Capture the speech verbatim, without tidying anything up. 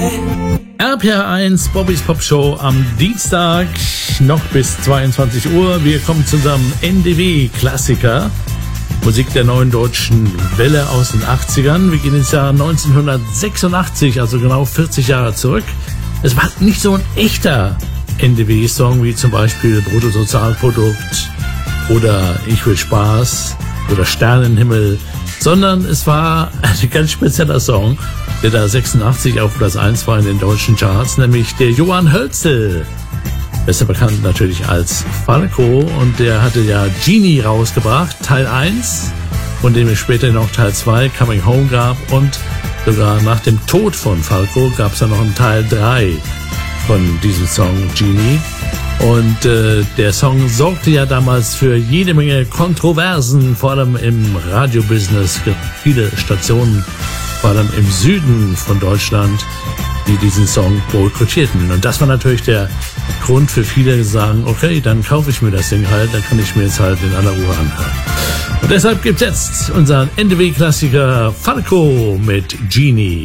R P R eins, Bobbys Pop Show am Dienstag, noch bis zweiundzwanzig Uhr. Wir kommen zu unserem N D W-Klassiker, Musik der neuen deutschen Welle aus den achtzigern. Wir gehen ins Jahr neunzehnhundertsechsundachtzig, also genau vierzig Jahre zurück. Es war nicht so ein echter N D W-Song wie zum Beispiel Bruttosozialprodukt oder Ich will Spaß oder Sternenhimmel, sondern es war ein ganz spezieller Song, der da sechsundachtzig auf Platz eins war in den deutschen Charts, nämlich der Johann Hölzel. Besser bekannt natürlich als Falco, und der hatte ja Genie rausgebracht, Teil eins, von dem es später noch Teil zwei, Coming Home, gab, und sogar nach dem Tod von Falco gab es dann noch einen Teil drei von diesem Song Genie. Und äh, der Song sorgte ja damals für jede Menge Kontroversen, vor allem im Radiobusiness. Es gibt viele Stationen, vor allem im Süden von Deutschland, die diesen Song boykottierten. Und das war natürlich der Grund für viele, die sagen, okay, dann kaufe ich mir das Ding halt, dann kann ich mir jetzt halt in aller Ruhe anhören. Und deshalb gibt's jetzt unseren N D W-Klassiker Falco mit Genie.